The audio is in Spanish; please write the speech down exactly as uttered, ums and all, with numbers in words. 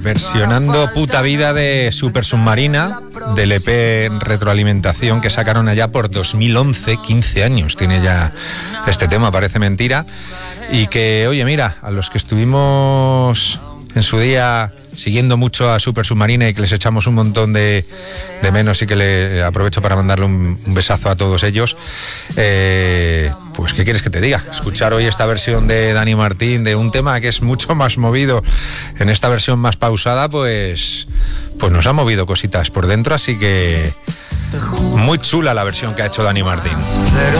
versionando Puta Vida de Super Submarina, del E P Retroalimentación que sacaron allá por dos mil once, quince años tiene ya este tema, parece mentira. Y que, oye, mira, a los que estuvimos en su día siguiendo mucho a Super Submarina y que les echamos un montón de, de menos, y que le aprovecho para mandarle un, un besazo a todos ellos, eh, pues ¿qué quieres que te diga? Escuchar hoy esta versión de Dani Martín de un tema que es mucho más movido, en esta versión más pausada, pues, pues nos ha movido cositas por dentro, así que muy chula la versión que ha hecho Dani Martín. Pero